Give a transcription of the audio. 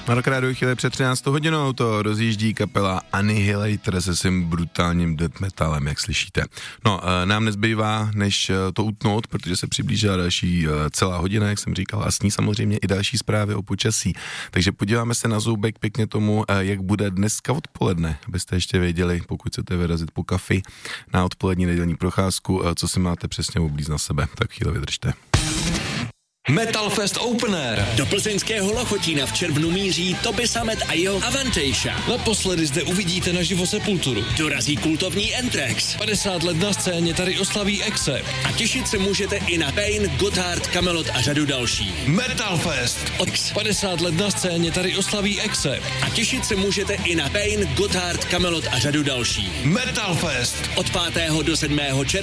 Na Rockrádiu chvíli před 13 hodinou to rozjíždí kapela Annihilator se svým brutálním death metalem, jak slyšíte. No, nám nezbývá, než to utnout, protože se přiblížila další celá hodina, jak jsem říkal, a s ní samozřejmě i další zprávy o počasí. Takže podíváme se na zoubek pěkně tomu, jak bude dneska odpoledne, abyste ještě věděli, pokud chcete vyrazit po kafi na odpolední nedělní procházku, co si máte přesně oblíz na sebe. Tak chvíli vydržte. Metal Fest Open Air. Do plzeňského Lochotína v červnu míří Toby Sammet a jeho Avantejša. Naposledy zde uvidíte naživo Sepulturu. Dorazí kultovní Anthrax. 50 let na scéně tady oslaví Accept. A těšit se můžete i na Pain, Gotthard, Kamelot a řadu dalších. Metal Fest. 50 let na scéně tady oslaví Accept. A těšit se můžete i na Pain, Gotthard, Kamelot a řadu dalších. Metal Fest. Od 5. do 7. června